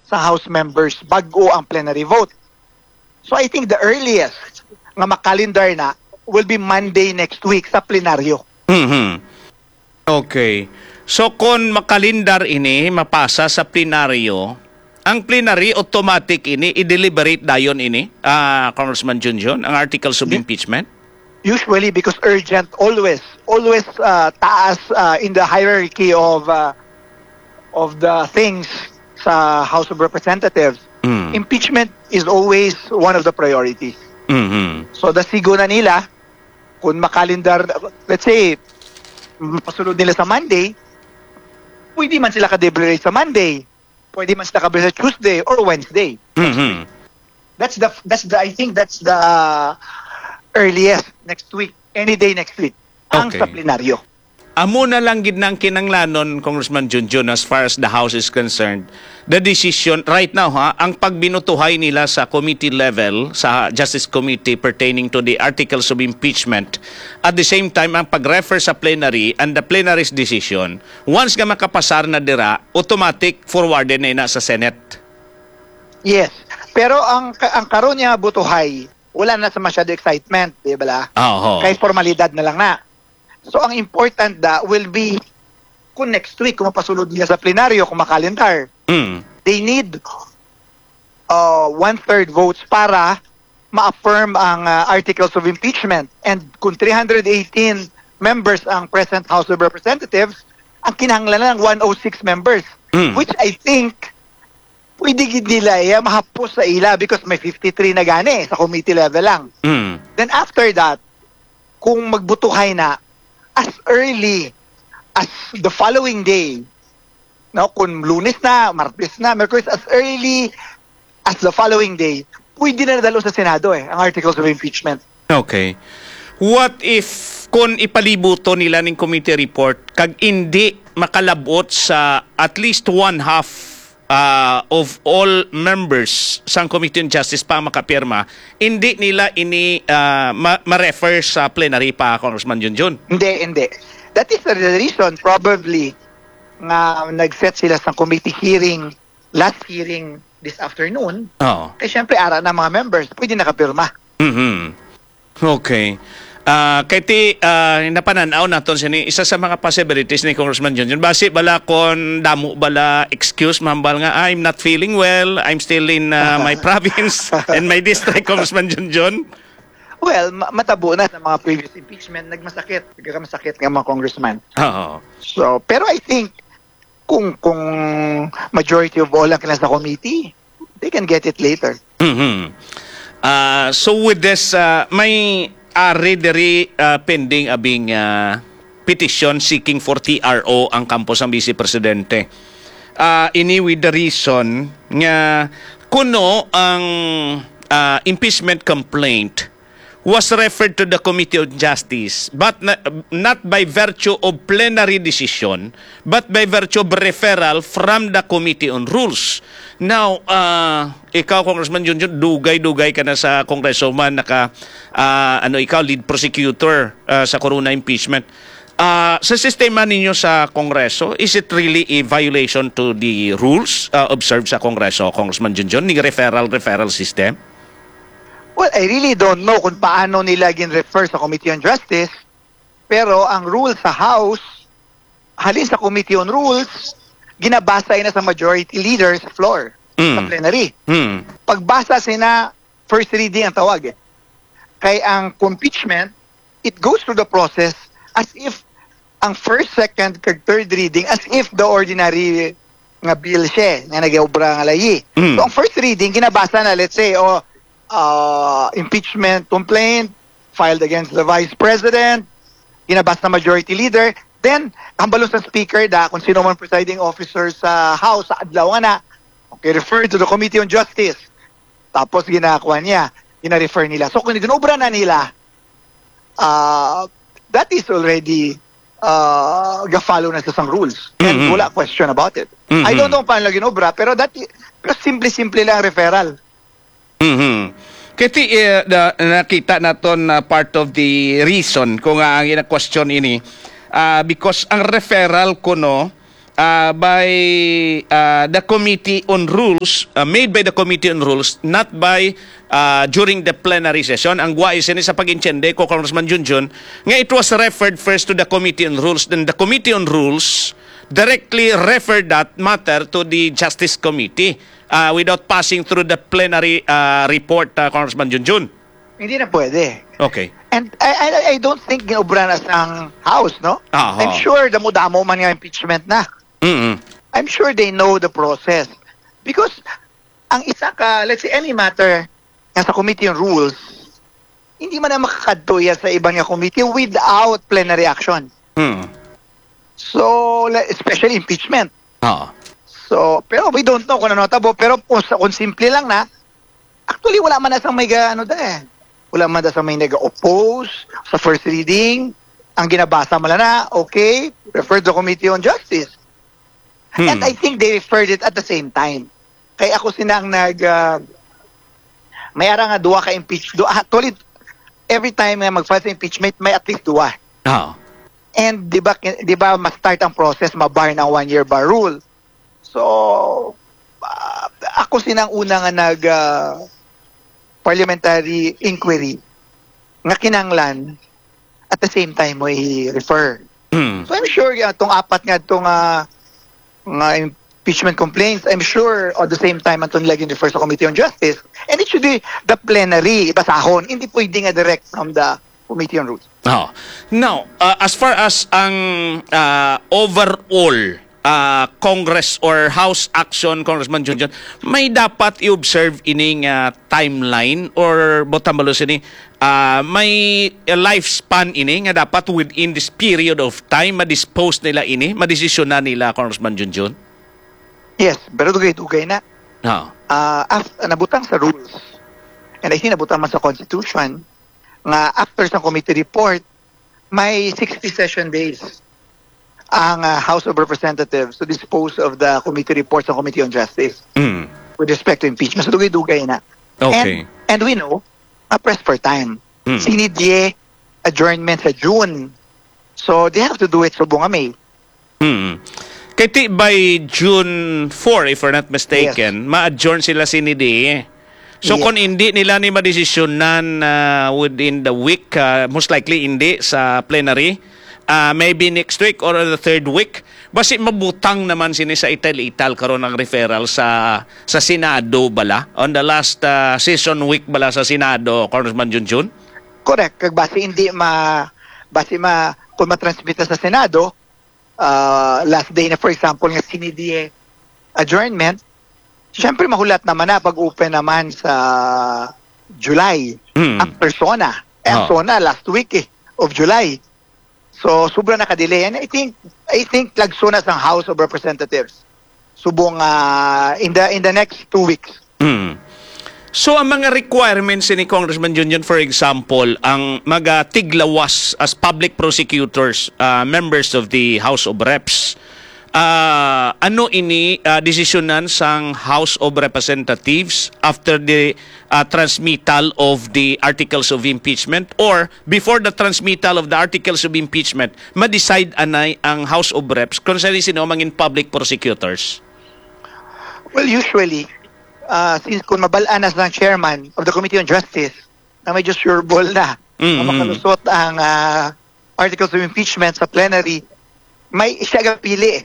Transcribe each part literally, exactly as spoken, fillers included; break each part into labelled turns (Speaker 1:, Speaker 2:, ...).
Speaker 1: sa House members bago ang plenary vote. So I think the earliest nga makalendar na will be Monday next week sa plenaryo.
Speaker 2: Mm-hmm. Okay. So kung makalendar ini mapasa sa plenaryo, ang plenary automatic ini i-deliberate dayon ini, uh, Congressman Junjun, ang articles of impeachment?
Speaker 1: Usually because urgent, always, always uh, taas uh, in the hierarchy of uh, of the things sa House of Representatives.
Speaker 2: Mm.
Speaker 1: Impeachment is always one of the priorities.
Speaker 2: Mm-hmm.
Speaker 1: So dasigo na nila, kung makalendar, let's say, pasunod nila sa Monday, pwede man sila ka-deliberate sa Monday, pwede man sila ka-deliberate sa Tuesday or Wednesday.
Speaker 2: Mm-hmm.
Speaker 1: That's the, that's the, I think that's the earliest next week, any day next week, ang
Speaker 2: Okay.
Speaker 1: sa plenaryo.
Speaker 2: Amo na lang gid nang kinanglanon, Congressman Junjun, as far as the House is concerned, the decision right now, ha, ang pagbinutuhay nila sa committee level, sa Justice Committee pertaining to the articles of impeachment, at the same time, ang pag-refer sa plenary and the plenary's decision, once nga makapasar na dira, automatic forwarded na ina sa Senate.
Speaker 1: Yes. Pero ang ang karon niya butuhay, wala na sa masyado excitement, di ba?
Speaker 2: Oo.
Speaker 1: Kay formalidad na lang na. So ang important da will be kung next week, kung mapasunod nila sa plenaryo, kung makalendar,
Speaker 2: Mm.
Speaker 1: they need uh, one-third votes para ma-affirm ang uh, articles of impeachment. And kung three hundred eighteen members ang present House of Representatives, ang kinahanglan lang one oh six members.
Speaker 2: Mm.
Speaker 1: Which I think pwede gid nila eh, mahapos sa ila because may fifty-three na gani sa committee level lang.
Speaker 2: Mm.
Speaker 1: Then after that, kung magbutuhay na, as early as the following day, no, kung Lunes na, Martes na, Merkulis, as early as the following day, pwede na nadalo sa Senado eh, ang articles of impeachment.
Speaker 2: Okay. What if kung ipalibuto nila ning committee report kag hindi makalabot sa at least one half uh, of all members sa Committee on Justice pa makapirma, hindi nila ini uh, ma- ma-refer sa plenary pa, Congressman Junjun?
Speaker 1: Hindi, hindi. That is the reason probably nga nag-set sila sa committee hearing, last hearing this afternoon.
Speaker 2: Oo.
Speaker 1: Eh syempre ara na mga members, pwede nakapirma.
Speaker 2: Mm-hmm. Okay. Uh, kay ti uh, napananaw naton sini isa sa mga possibilities ni Congressman Junjun, basi bala kon damo bala excuse mambal nga I'm not feeling well, I'm still in uh, my province and my district, Congressman Junjun.
Speaker 1: Well, ma- matabo na sa mga previous impeachment, nagmasakit, nagkamasakit ng mga congressman.
Speaker 2: Oo.
Speaker 1: So, pero I think kung kung majority of all ang sa committee, they can get it later.
Speaker 2: Mm-hmm. Uh, so with this, uh, may ari diri uh, pending abing uh, petition seeking for T R O ang kampos ng Vice Presidente. Uh, ini with the reason nga kuno ang uh, impeachment complaint was referred to the Committee on Justice, but na, not by virtue of plenary decision, but by virtue of referral from the Committee on Rules. Now, uh, ikaw, Congressman Junjun, dugay-dugay ka na sa Kongreso man, naka, uh, ano, ikaw, lead prosecutor uh, sa Corona impeachment. Uh, sa sistema ninyo sa Kongreso, is it really a violation to the rules uh, observed sa Kongreso, Congressman Junjun, ni referral-referral system?
Speaker 1: Well, I really don't know kung paano nila gin-refer sa Committee on Justice, pero ang rules sa House, halin sa Committee on Rules, ginabasa na sa majority leader sa floor,
Speaker 2: Mm.
Speaker 1: sa plenary.
Speaker 2: Hmm.
Speaker 1: Pagbasa sina, first reading ang tawag eh. Kaya ang impeachment, it goes through the process as if ang first, second, kag third reading, as if the ordinary nga bill siya, nga nag-obra nga layi.
Speaker 2: Mm.
Speaker 1: So ang first reading, ginabasa na, let's say, oh, uh, impeachment complaint filed against the Vice President, ginabasa na majority leader, then, hambalo sa speaker da, kung sino man presiding officer sa House, sa adlaw nga na, okay, refer to the Committee on Justice. Tapos ginakuha niya, gina-refer nila. So kung ginobra na nila, uh, that is already uh, ga-follow na sa sang rules. And
Speaker 2: Mm-hmm.
Speaker 1: wala question about it.
Speaker 2: Mm-hmm.
Speaker 1: I don't know paano ginobra, pero that pero simple-simple lang referral.
Speaker 2: Mm-hmm. Kiti uh, na, nakita naton na part of the reason kung uh, ang ina-question ini uh, because ang referral kuno uh, by uh, the Committee on Rules, uh, made by the Committee on Rules, not by uh, during the plenary session. Ang guwais ni sa pag-intende ko, Congressman Junjun, nga it was referred first to the Committee on Rules, then the Committee on Rules directly referred that matter to the Justice Committee uh, without passing through the plenary uh, report, uh, Congressman Junjun.
Speaker 1: Hindi na pwede.
Speaker 2: Okay.
Speaker 1: And I, I, I don't think ginobranas ng House, no?
Speaker 2: Aha.
Speaker 1: I'm sure damo-damo man yung impeachment na.
Speaker 2: Mm-mm.
Speaker 1: I'm sure they know the process. Because ang isa ka, let's say any matter nga sa Committee on Rules, hindi man na makakadto yan sa ibang nga committee without plenary action.
Speaker 2: Mm.
Speaker 1: So, le- especially impeachment.
Speaker 2: Ah.
Speaker 1: So, pero we don't know kung ano tabo. Pero kung, kung simple lang na, actually wala man na sa may ga, ano da eh. Wala man na sa may nag-oppose sa first reading. Ang ginabasa mo lang na, okay, referred to Committee on Justice.
Speaker 2: Hmm.
Speaker 1: And I think they referred it at the same time. Kaya ako sinang nag, uh, may ara nga duwa ka impeach. Duwa, actually, every time nga mag-file sa impeachment, may at least duwa.
Speaker 2: Ah.
Speaker 1: And di ba, di ba ma-start ang process, ma-bar ng one-year bar rule. So, uh, ako sinang una nga nag uh, parliamentary inquiry nga kinanglan at the same time mo i-refer.
Speaker 2: Mm.
Speaker 1: So I'm sure uh, itong apat nga itong uh, nga impeachment complaints, I'm sure at the same time itong laging refer sa Committee on Justice. And it should be the plenary, basahon. Hindi pwede nga direct from the Committee on Rules.
Speaker 2: Oh. Now, uh, as far as ang uh, overall uh, Congress or House action, Congressman Junjun, may dapat i-observe ining uh, timeline or botambalos ini uh, may uh, lifespan ini nga dapat within this period of time ma-dispose nila ini, madesisyon na nila, Congressman Junjun?
Speaker 1: Yes, pero dugay-dugay na.
Speaker 2: Oh.
Speaker 1: Uh, after, nabutang sa rules, and I think nabutang man sa Constitution, nga after sa committee report, may sixty session days ang uh, House of Representatives to dispose of the committee report sa Committee on Justice
Speaker 2: Mm.
Speaker 1: with respect to impeachment. So, dugay-dugay na.
Speaker 2: Okay.
Speaker 1: And, and we know, a press for time.
Speaker 2: Mm.
Speaker 1: Sinidye adjournment sa June. So, they have to do it sa bunga May.
Speaker 2: Hmm. Kaya ti by June fourth, if we're not mistaken, ma-adjourn sila sinidi. So
Speaker 1: Yes.
Speaker 2: kung hindi nila ni madesisyonan uh, within the week, uh, most likely hindi sa plenary, uh, maybe next week or the third week, basi mabutang naman sini sa ital-ital karon ng referral sa sa Senado bala on the last uh, session week bala sa Senado, Congressman Junjun.
Speaker 1: Correct. Kag base hindi ma base ma kung matransmit na sa Senado, uh, last day na for example nga sinidye adjournment, syempre mahulat naman na pag-open naman sa July
Speaker 2: Hmm.
Speaker 1: ang persona. Eh, ang
Speaker 2: Oh.
Speaker 1: persona last week eh, of July. So sobra naka-delay. And I think I think lagsunas ang House of Representatives. Subong uh, in the in the next two weeks.
Speaker 2: Hmm. So ang mga requirements ni Congressman Junjun, for example, ang mga tiglawas as public prosecutors, uh, members of the House of Reps, uh, ano ini uh, desisyonan sang House of Representatives after the uh, transmittal of the articles of impeachment or before the transmittal of the articles of impeachment, ma-decide anay ang House of Reps kung sino mangin public prosecutors?
Speaker 1: Well, usually, uh, since kung mabalaan na ng chairman of the Committee on Justice, na medyo sureball na,
Speaker 2: Mm-hmm.
Speaker 1: na makalusot ang uh, articles of impeachment sa plenary, may siya gapili.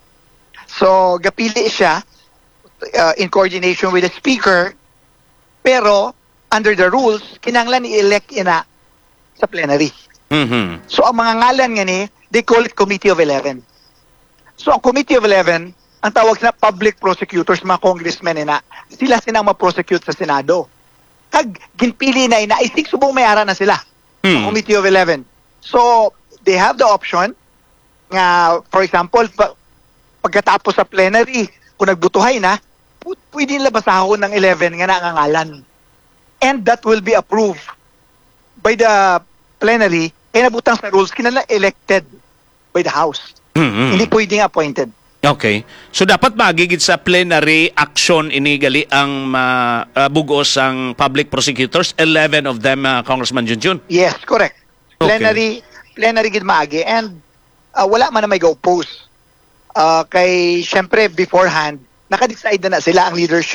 Speaker 1: So, gapili siya uh, in coordination with the Speaker, pero under the rules, kinanglan i-elect ina sa plenary.
Speaker 2: Mhm.
Speaker 1: So, ang mga ngalan nga ni, they call it Committee of Eleven. So, ang Committee of Eleven, ang tawag sila public prosecutors, mga congressmen ina, sila sinang ma-prosecute sa Senado. Kag ginpili na ina, I think subong may ara na sila.
Speaker 2: Hmm.
Speaker 1: Sa Committee of Eleven. So, they have the option nga, for example, pa, pagkatapos sa plenary, kung nagbutuhay na, pu- pwede nila basahon ng eleven nga nangangalan. And that will be approved by the plenary, kaya nabutang sa rules, kinala elected by the House.
Speaker 2: Mhm.
Speaker 1: Hindi pwedeng appointed.
Speaker 2: Okay. So dapat magigit sa plenary action inigali ang uh, uh, bugos ang public prosecutors, eleven of them, uh, Congressman Junjun.
Speaker 1: Yes, correct.
Speaker 2: Okay.
Speaker 1: Plenary, plenary gid maagi and uh, wala man na may go-oppose. uh, kay, syempre, beforehand, nakadecide na na sila ang leadership